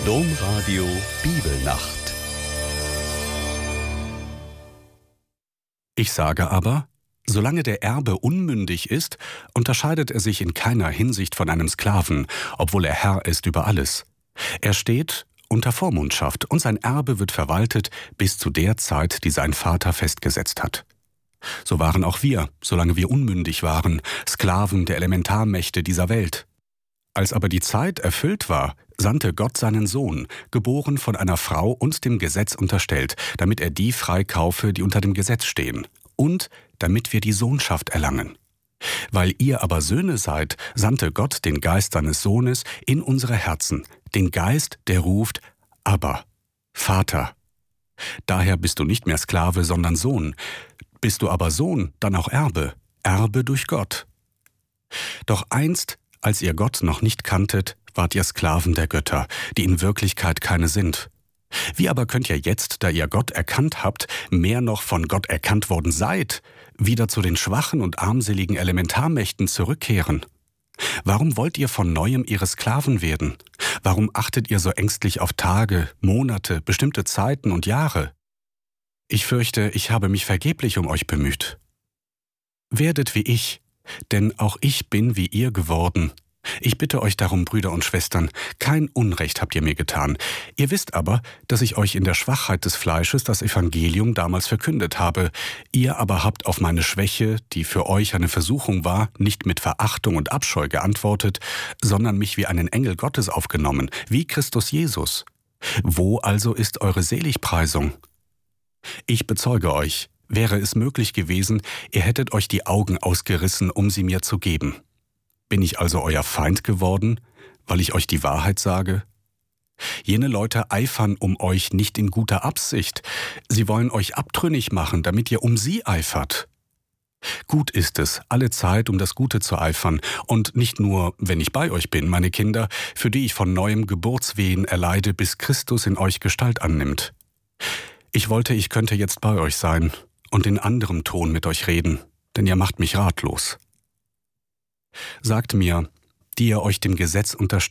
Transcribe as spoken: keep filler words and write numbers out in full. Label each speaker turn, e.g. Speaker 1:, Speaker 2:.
Speaker 1: Domradio Bibelnacht.
Speaker 2: Ich sage aber, solange der Erbe unmündig ist, unterscheidet er sich in keiner Hinsicht von einem Sklaven, obwohl er Herr ist über alles. Er steht unter Vormundschaft und sein Erbe wird verwaltet bis zu der Zeit, die sein Vater festgesetzt hat. So waren auch wir, solange wir unmündig waren, Sklaven der Elementarmächte dieser Welt. Als aber die Zeit erfüllt war, sandte Gott seinen Sohn, geboren von einer Frau und dem Gesetz unterstellt, damit er die freikaufe, die unter dem Gesetz stehen, und damit wir die Sohnschaft erlangen. Weil ihr aber Söhne seid, sandte Gott den Geist seines Sohnes in unsere Herzen, den Geist, der ruft, Abba, Vater. Daher bist du nicht mehr Sklave, sondern Sohn. Bist du aber Sohn, dann auch Erbe, Erbe durch Gott. Doch einst, als ihr Gott noch nicht kanntet, wart ihr Sklaven der Götter, die in Wirklichkeit keine sind. Wie aber könnt ihr jetzt, da ihr Gott erkannt habt, mehr noch von Gott erkannt worden seid, wieder zu den schwachen und armseligen Elementarmächten zurückkehren? Warum wollt ihr von Neuem ihre Sklaven werden? Warum achtet ihr so ängstlich auf Tage, Monate, bestimmte Zeiten und Jahre? Ich fürchte, ich habe mich vergeblich um euch bemüht. Werdet wie ich, denn auch ich bin wie ihr geworden. Ich bitte euch darum, Brüder und Schwestern, kein Unrecht habt ihr mir getan. Ihr wisst aber, dass ich euch in der Schwachheit des Fleisches das Evangelium damals verkündet habe. Ihr aber habt auf meine Schwäche, die für euch eine Versuchung war, nicht mit Verachtung und Abscheu geantwortet, sondern mich wie einen Engel Gottes aufgenommen, wie Christus Jesus. Wo also ist eure Seligpreisung? Ich bezeuge euch, wäre es möglich gewesen, ihr hättet euch die Augen ausgerissen, um sie mir zu geben. Bin ich also euer Feind geworden, weil ich euch die Wahrheit sage? Jene Leute eifern um euch nicht in guter Absicht. Sie wollen euch abtrünnig machen, damit ihr um sie eifert. Gut ist es, alle Zeit um das Gute zu eifern, und nicht nur, wenn ich bei euch bin, meine Kinder, für die ich von neuem Geburtswehen erleide, bis Christus in euch Gestalt annimmt. Ich wollte, ich könnte jetzt bei euch sein und in anderem Ton mit euch reden, denn ihr macht mich ratlos. Sagt mir, die ihr euch dem Gesetz unterstellt,